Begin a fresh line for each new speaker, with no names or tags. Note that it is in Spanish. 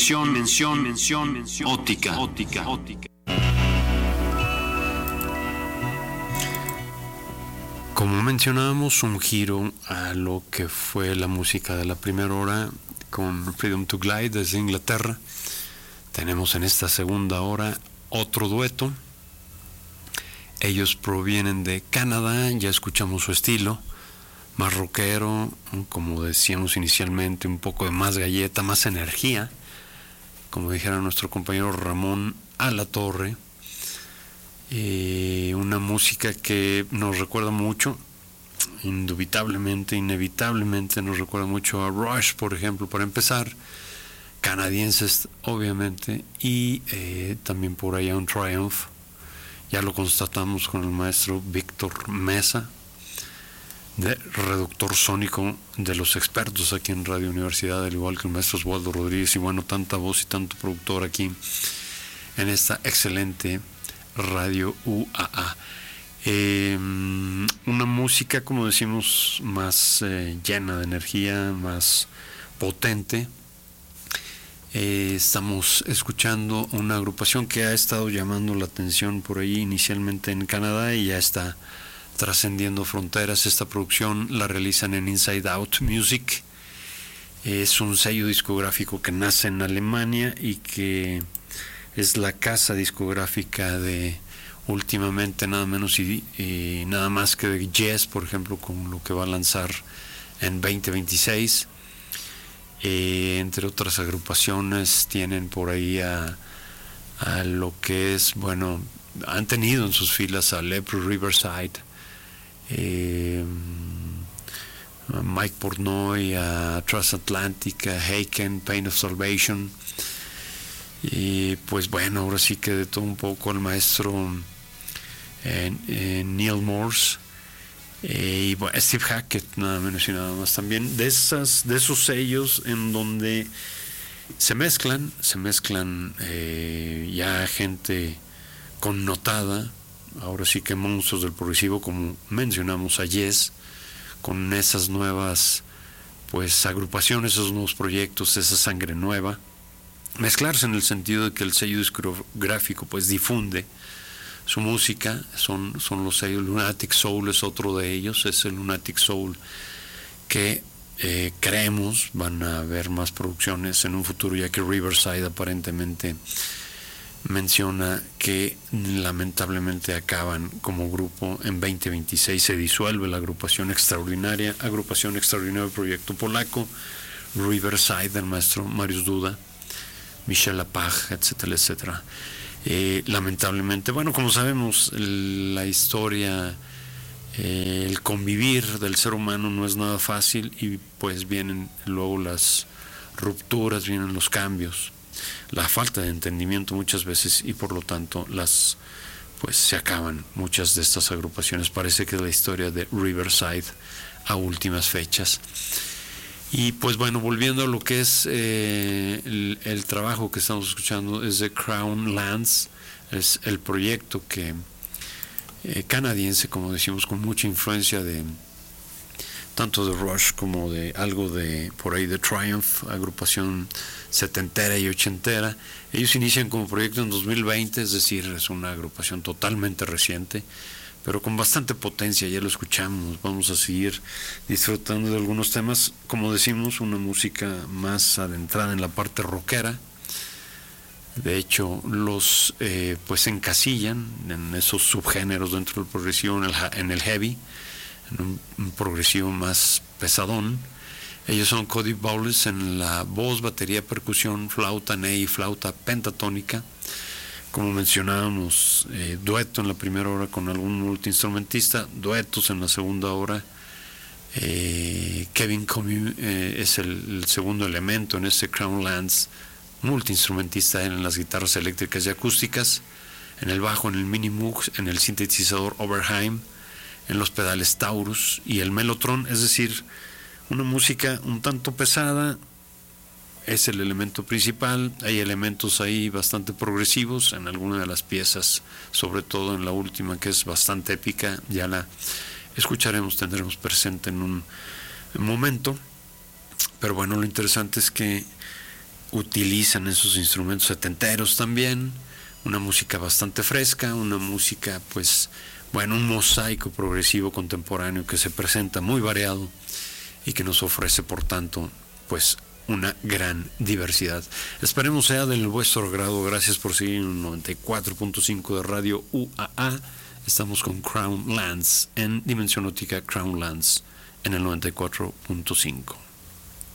Mención óptica. Como mencionábamos, un giro a lo que fue la música de la primera hora con Freedom to Glide desde Inglaterra. Tenemos en esta segunda hora otro dueto. Ellos provienen de Canadá, ya escuchamos su estilo, más rockero, como decíamos inicialmente, un poco de más galleta, más energía, como dijera nuestro compañero Ramón Alatorre. Una música que nos recuerda mucho, indubitablemente, inevitablemente nos recuerda mucho a Rush, por ejemplo, para empezar, canadienses obviamente, y también por ahí a un Triumph. Ya lo constatamos con el maestro Víctor Mesa, de reductor sónico de los expertos aquí en Radio Universidad, al igual que el maestro Oswaldo Rodríguez, y bueno, tanta voz y tanto productor aquí en esta excelente Radio UAA. Una música, como decimos, más llena de energía, más potente. Estamos escuchando una agrupación que ha estado llamando la atención por ahí inicialmente en Canadá y ya está trascendiendo fronteras. Esta producción la realizan en Inside Out Music. Es un sello discográfico que nace en Alemania y que es la casa discográfica de últimamente nada menos y nada más que de Yes, por ejemplo, con lo que va a lanzar en 2026. Entre otras agrupaciones tienen por ahí a lo que es, bueno, han tenido en sus filas a Leprous Riverside, a Mike Portnoy, a Transatlantic, a Haken, Pain of Salvation, y pues bueno, ahora sí que de todo un poco el maestro Neil Morse, y bueno, Steve Hackett, nada menos y nada más. También de esos sellos en donde se mezclan ya gente connotada, ahora sí que monstruos del progresivo, como mencionamos a Yes, con esas nuevas pues agrupaciones, esos nuevos proyectos, esa sangre nueva, mezclarse en el sentido de que el sello discográfico pues difunde su música. Son los sellos. Lunatic Soul es otro de ellos, es el Lunatic Soul que creemos van a haber más producciones en un futuro, ya que Riverside aparentemente menciona que lamentablemente acaban como grupo en 2026, se disuelve la agrupación extraordinaria del proyecto polaco Riverside del maestro Mariusz Duda, Michel Lapage, etcétera, etcétera. Lamentablemente, bueno, como sabemos, la historia, el convivir del ser humano no es nada fácil, y pues vienen luego las rupturas, vienen los cambios, la falta de entendimiento muchas veces, y por lo tanto pues se acaban muchas de estas agrupaciones. Parece que es la historia de Riverside a últimas fechas. Y pues bueno, volviendo a lo que es el trabajo que estamos escuchando, es de Crown Lands, es el proyecto que canadiense, como decimos, con mucha influencia de tanto de Rush como de algo de por ahí de Triumph, agrupación setentera y ochentera. Ellos inician como proyecto en 2020, es decir, es una agrupación totalmente reciente, pero con bastante potencia. Ya lo escuchamos, vamos a seguir disfrutando de algunos temas, como decimos, una música más adentrada en la parte rockera. De hecho, los pues encasillan en esos subgéneros dentro del progresivo, en el heavy, en un progresivo más pesadón. Ellos son Cody Bowles en la voz, batería, percusión, flauta, ney y flauta pentatónica. Como mencionábamos, dueto en la primera hora con algún multiinstrumentista, duetos en la segunda hora. Kevin Comey es el segundo elemento en este Crown Lands, multiinstrumentista en las guitarras eléctricas y acústicas, en el bajo, en el mini Moog, en el sintetizador Oberheim, en los pedales Taurus y el Mellotron, es decir, una música un tanto pesada. Es el elemento principal. Hay elementos ahí bastante progresivos en alguna de las piezas, sobre todo en la última, que es bastante épica. Ya la escucharemos, tendremos presente en un momento. Pero bueno, lo interesante es que utilizan esos instrumentos setenteros también, una música bastante fresca, una música pues bueno, un mosaico progresivo contemporáneo que se presenta muy variado y que nos ofrece por tanto pues una gran diversidad. Esperemos sea del vuestro agrado. Gracias por seguir en 94.5 de Radio UAA. Estamos con Crown Lands en Dimensión Óptica Crown Lands en el 94.5.